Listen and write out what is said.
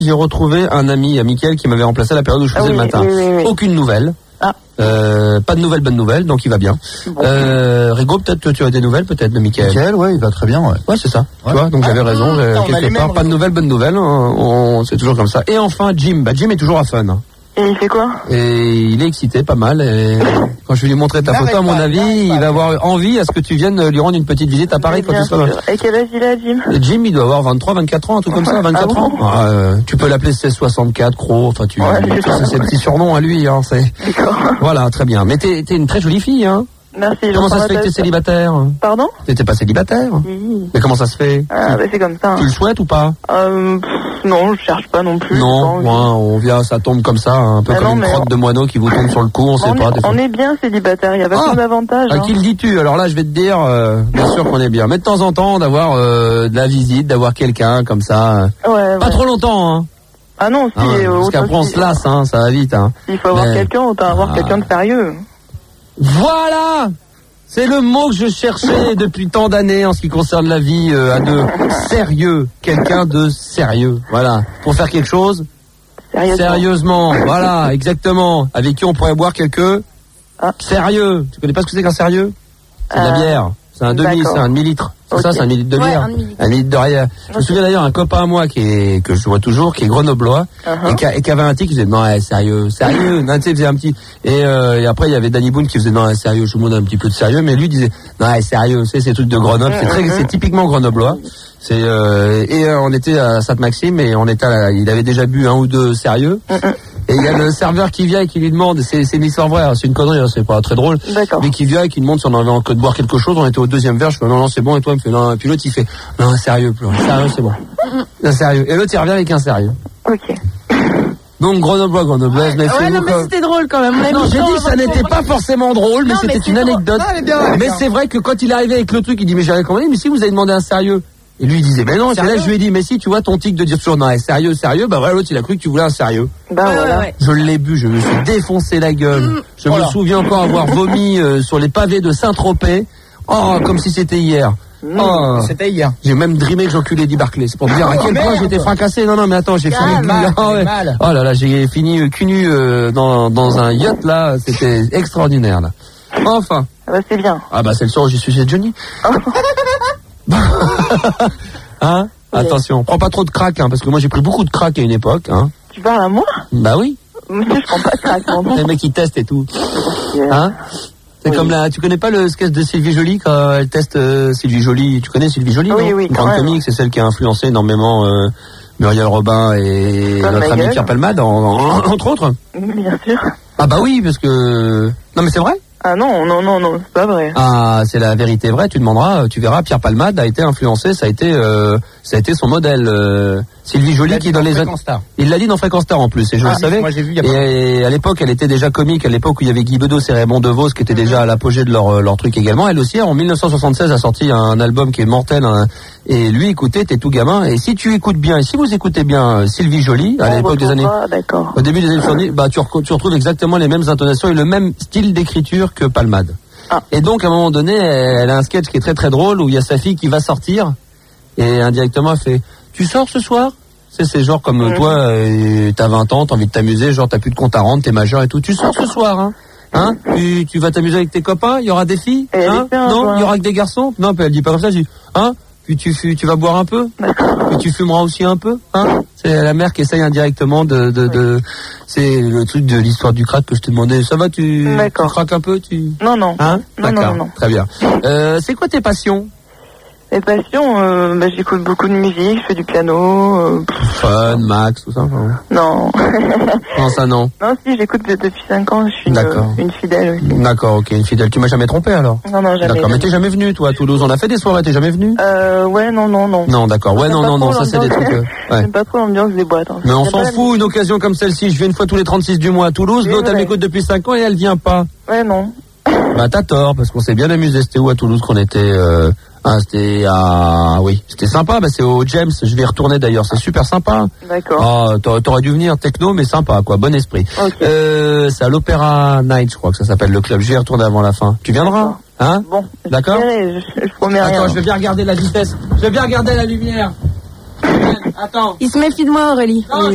j'ai retrouvé un ami, Mickaël, qui m'avait remplacé à la période où je faisais le matin. Oui. Aucune nouvelle. Ah. Pas de nouvelles, bonnes nouvelles, donc il va bien. Bon. Rigaud, peut-être tu as des nouvelles, peut-être, de Mickaël. Mickaël, ouais, il va très bien, ouais. Ouais, c'est ça. Tu vois, donc j'avais raison, quelque part, pas de nouvelles, bonnes nouvelles, c'est toujours comme ça. Et enfin, Jim. Jim est toujours à fun. Hein. Et il fait quoi? Et il est excité, pas mal. Et quand je vais lui montrer ta photo, à mon avis, il va avoir envie à ce que tu viennes lui rendre une petite visite à Paris quand tu seras. Et quel âge il a, Jim? Et Jim, il doit avoir 23, 24 ans, un truc comme ça, 24 ans. Tu peux l'appeler 1664, Croc, enfin c'est le petit surnom à lui, hein, c'est. D'accord. Voilà, très bien. Mais t'es une très jolie fille, hein. Merci. Comment ça se fait que t'es célibataire? Pardon? T'étais pas célibataire? Oui. Mais comment ça se fait? C'est comme ça. Tu le souhaites ou pas? Non, je cherche pas non plus. Non, on vient, ça tombe comme ça, un peu comme une crotte de moineau qui vous tombe sur le cou, on sait pas. On est bien célibataire, il y a vachement d'avantages. À qui le dis-tu? Alors là, je vais te dire, bien sûr qu'on est bien. Mais de temps en temps, d'avoir de la visite, d'avoir quelqu'un comme ça. Pas trop longtemps, hein. Ah non, si. Parce qu'après on se lasse, hein, ça va vite. Hein. S'il faut avoir quelqu'un, autant avoir quelqu'un de sérieux. Voilà! C'est le mot que je cherchais depuis tant d'années en ce qui concerne la vie à deux. Sérieux. Quelqu'un de sérieux. Voilà. Pour faire quelque chose. Sérieusement. Voilà, exactement. Avec qui on pourrait boire quelques. Sérieux. Tu connais pas ce que c'est qu'un sérieux? C'est de la bière. C'est un demi-litre. C'est ça, c'est un demi-litre de bière. Un litre de rien. Je me souviens d'ailleurs un copain à moi que je vois toujours, qui est grenoblois, et qui avait un tic qui faisait non, sérieux. Non, tu sais, il faisait un petit, et après il y avait Danny Boone qui faisait non, sérieux, je vous demande un petit peu de sérieux, mais lui disait non, sérieux, c'est ces trucs de Grenoble, c'est typiquement grenoblois. On était à Sainte-Maxime et il avait déjà bu un ou deux sérieux. Et il y a le serveur qui vient et qui lui demande, c'est une histoire vraie, c'est une connerie, c'est pas très drôle, mais qui vient et qui demande si on avait envie de boire quelque chose. On était au deuxième verre, je fais non c'est bon, et toi il me fait non, et puis l'autre il fait non sérieux c'est bon, non, sérieux, et l'autre il revient avec un sérieux. Ok. Donc grenobloise, mais non mais c'était drôle quand même. Non, j'ai dit que ça n'était pas forcément drôle, mais c'était une anecdote. Mais c'est vrai que quand il est arrivé avec le truc, il dit mais j'avais commandé, mais si vous avez demandé un sérieux. Et lui il disait mais non, c'est là je lui ai dit mais si tu vois ton tic de dire toujours non sérieux, bah voilà l'autre il a cru que tu voulais un sérieux. Voilà. Je l'ai bu, je me suis défoncé la gueule. Je me souviens encore avoir vomi sur les pavés de Saint-Tropez. Oh, comme si c'était hier. C'était hier. J'ai même drimé que j'enculais Eddie Barclay. C'est pour te dire à quel point j'étais fracassé. Non mais attends, j'ai fini oh là là, j'ai fini cul nu dans un yacht là, c'était extraordinaire là. Enfin. C'est bien. C'est le soir où j'y suis chez Johnny. Hein? Attention, prends pas trop de crack, hein, parce que moi j'ai pris beaucoup de crack à une époque. Hein. Tu parles à moi? Bah oui. Monsieur, je prends pas de crack. Les mecs qui testent et tout. Hein? C'est comme tu connais pas le sketch de Sylvie Joly quand elle teste Sylvie Joly? Tu connais Sylvie Joly? Oui, non? oui. Une grande comique, c'est celle qui a influencé énormément Muriel Robin et notre ami Pierre Palmade, entre autres. Bien sûr. Ah bah oui, parce que... Non mais c'est vrai? Ah non, c'est pas vrai. Ah, c'est la vérité vraie, tu demanderas, tu verras, Pierre Palmade a été influencé, ça a été son modèle. Sylvie Joly qui dans les années... Il l'a dit dans Fréquence Star en plus, et je le savais. Moi, j'ai vu, et à l'époque, elle était déjà comique, à l'époque où il y avait Guy Bedos et Raymond DeVos qui étaient déjà à l'apogée de leur truc également. Elle aussi, en 1976, a sorti un album qui est mortel, et lui, écoutez, t'es tout gamin, et si tu écoutes bien, et si vous écoutez bien Sylvie Joly, à l'époque des années... Au début des années 70, tu retrouves exactement les mêmes intonations et le même style d'écriture que Palmade. Et donc, à un moment donné, elle a un sketch qui est très très drôle où il y a sa fille qui va sortir, et indirectement, elle fait « Tu sors ce soir ?» C'est genre comme toi, t'as 20 ans, t'as envie de t'amuser, genre t'as plus de compte à rendre, t'es majeur et tout. Tu sors ce soir, hein? Tu vas t'amuser avec tes copains, il y aura des filles, hein? Non, il y aura que des garçons. Non, elle dit pas comme ça, elle dit, hein? Puis tu vas boire un peu, puis tu fumeras aussi un peu, hein? C'est la mère qui essaye indirectement c'est le truc de l'histoire du crack que je te demandais. Ça va, tu craques un peu, Non. Hein? D'accord. Non. Très bien. C'est quoi tes passions? Mes passions, j'écoute beaucoup de musique, je fais du piano. Fun, Max, tout ça. Non. Non, ça non. Non, si, j'écoute depuis 5 ans, je suis une fidèle aussi. D'accord, ok, une fidèle. Tu m'as jamais trompé alors? Non, jamais. D'accord, mais t'es jamais venu, toi, à Toulouse? On a fait des soirées, t'es jamais venu? Ouais, non. Non, d'accord, ouais, non, ça c'est des trucs... J'aime pas trop l'ambiance des boîtes. Mais on s'en fout, une occasion comme celle-ci, je viens une fois tous les 36 du mois à Toulouse, l'autre elle m'écoute depuis 5 ans et elle vient pas. Ouais, non. Bah t'as tort, parce qu'on s'est bien amusé, c'était où à Toulouse qu'on était... c'était sympa, c'est au James, je vais y retourner d'ailleurs, c'est super sympa. D'accord. T'aurais dû venir, techno mais sympa quoi, bon esprit. Okay. C'est à l'Opéra Night, je crois que ça s'appelle le club, je vais y retourner avant la fin. Tu viendras? Hein? Bon, d'accord. Je promets rien. Attends, je vais bien regarder la vitesse, je vais bien regarder la lumière. Attends. Il se méfie de moi, Aurélie. Non,